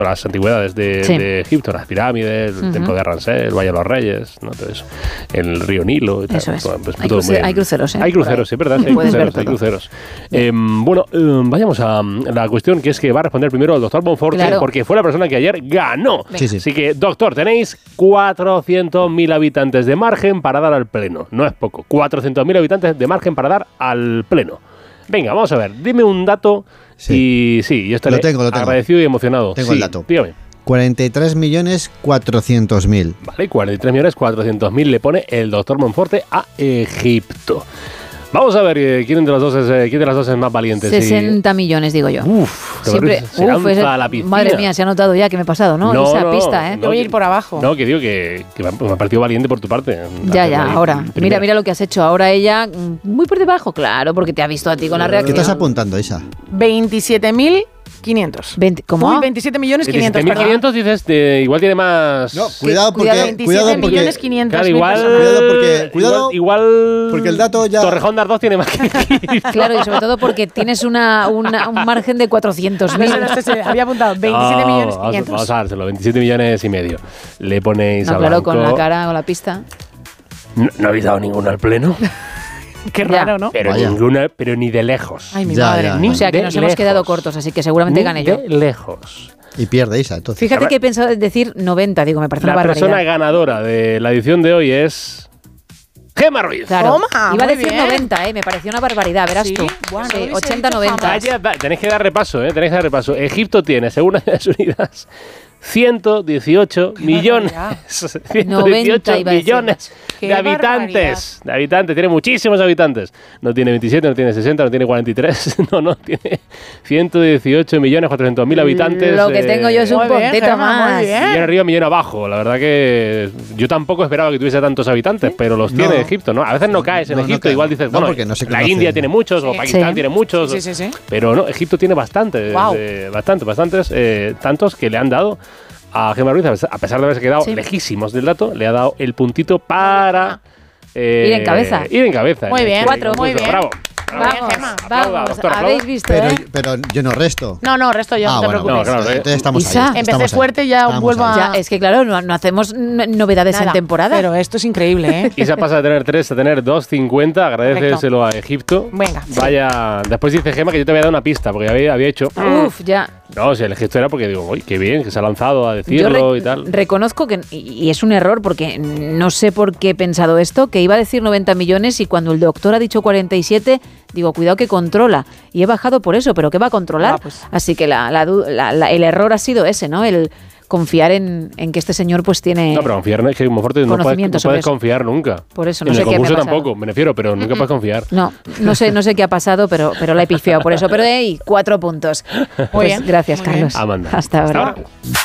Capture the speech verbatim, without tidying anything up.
las antigüedades de, Sí. de Egipto, las pirámides, el Uh-huh. templo de Ramsés, el Valle de los Reyes, ¿no? Todo eso. El río Nilo y tal. Eso es. Bueno, pues Hay, todo cruce- muy bien. hay cruceros, ¿eh? Hay cruceros, sí, ¿verdad? Sí, hay Puedes ver cruceros, hay todo. cruceros. Eh, bueno, eh, vayamos a mm, la cuestión que es que va a responder primero el doctor Monforte, Claro. porque fue la persona que ayer ganó. Sí, sí. Así que, doctor, tenéis cuatrocientos mil habitantes de margen para dar al pleno. No es poco. cuatrocientos mil habitantes de margen para dar al pleno. Venga, vamos a ver. Dime un dato Sí. y sí, yo estaré Lo tengo, lo tengo. agradecido y emocionado. Tengo Sí, el dato. Dígame. cuarenta y tres millones cuatrocientos mil. Vale, cuarenta y tres millones cuatrocientos mil le pone el doctor Monforte a Egipto. Vamos a ver eh, quién de los dos es, eh, quién de las dos es más valiente. sí. sesenta millones, digo yo. Uf, Siempre, se uf, lanza ese- a la piscina. madre mía, se ha notado ya que me he pasado, ¿no? No, Esa no, pista, ¿eh? no, Yo voy a que- ir por abajo. No, que digo que, que me ha- me ha parecido valiente por tu parte. Ya, ya, Hacerlo ahora. ahí Mira, primero. mira lo que has hecho. Ahora ella, mm, muy por debajo, claro, porque te ha visto a ti con la ¿Qué reacción. estás apuntando, Isa? veintisiete mil quinientos. veinte ¿Cómo? Uy, veintisiete millones quinientos, veintisiete mil quinientos dices, de- igual tiene más... No, cuidado porque... cuidado, veintisiete Cuidado porque... millones quinientos Claro, mil igual... personas. Cuidado porque- cuidado, igual, igual- porque el dato ya- Torrejón de Ardoz tiene más que Egipto. Claro, y sobre todo porque tienes una, una- un margen de cuatrocientos mil. No, no, no, se había apuntado veintisiete No, millones vamos, quinientos. vamos a dárselo, veintisiete millones y medio. Le ponéis No, a claro, Blanco. con la cara, con la pista. No, no habéis dado ninguno al pleno, Qué Ya. raro, ¿no? pero Vaya. ninguna, pero ni de lejos. Ay, mi Ya, madre. ya. Ni O sea que de nos hemos lejos. quedado cortos, así que seguramente Ni gane yo. de lejos. Y pierde Isa, entonces. Fíjate que he pensado en decir noventa, digo, me parece La una persona barbaridad. ganadora de la edición de hoy es Gemma Ruiz. Claro. Toma, Iba a muy decir bien. noventa, ¿eh? Me pareció una barbaridad, verás Sí, tú. bueno, Sí, no hubiese ochenta dicho noventa. jamás. Vaya, va- tenéis que dar repaso, ¿eh? Tenéis que dar repaso. Egipto tiene, según las Unidas, ciento dieciocho millones. ciento dieciocho noventa iba a decir. millones Qué de habitantes. De habitantes, tiene muchísimos habitantes. No tiene veintisiete, no tiene sesenta, no tiene cuarenta y tres. No, no, tiene ciento dieciocho millones cuatrocientos mil habitantes. Lo que tengo yo es un Muy bien, puntito Gemma, muy más. bien. Millón arriba, millón abajo. La verdad que yo tampoco esperaba que tuviese tantos habitantes, pero los tiene No. Egipto, ¿no? A veces no caes en No, no Egipto, cae. igual dices, No, bueno, porque no se la conoce. India tiene muchos, o Sí. Pakistán Sí. tiene muchos, Sí, sí, sí. pero no, Egipto tiene bastantes, Guau. eh, bastantes, bastantes, eh, tantos que le han dado a Gemma Ruiz, a pesar- a pesar de haberse quedado Sí. lejísimos del dato, le ha dado el puntito para eh, Ir en cabeza. Ir en cabeza. Muy en bien, este Cuatro. muy concurso. bien. Bravo. Vamos, Bravo. Gemma. Aplauda, Vamos, doctor, aplauda. habéis visto, Pero, ¿eh? pero yo no resto. No, no, resto yo, ah, no te bueno, preocupes. No, claro, entonces estamos Isa. ahí. Empecé estamos ahí. fuerte, ya Estamos vuelvo ahí. a- Ya, es que claro, no, no hacemos n- novedades Nada, en temporada. Pero esto es increíble, ¿eh? Isa pasa de tener tres a tener dos cincuenta. Agradeceselo a Egipto. Venga, sí. Vaya. Después dice Gemma que yo te había dado una pista, porque había, había hecho. Uf, ya. No, si el Egipto era porque digo, uy, qué bien, que se ha lanzado a Yo decirlo re- y tal. reconozco que, y y es un error porque no sé por qué he pensado esto, que iba a decir noventa millones y cuando el doctor ha dicho cuarenta y siete, digo, cuidado que controla. Y he bajado por eso, pero ¿qué va a controlar? Ah, pues. Así que la, la du- la- la- el error ha sido ese, ¿no? El confiar en, en que este señor pues tiene... No, pero confiar es que Monforte no puedes, conocimiento no sobre puedes eso. confiar nunca. Por eso, En no sé el qué me ha concurso pasado. tampoco, me refiero, pero nunca puedes confiar. No, no sé, no sé qué ha pasado, pero, pero la he pifiado por eso. Pero hey, cuatro puntos. Muy Pues bien, gracias, muy bien. Carlos. Amanda. Hasta ahora. ahora.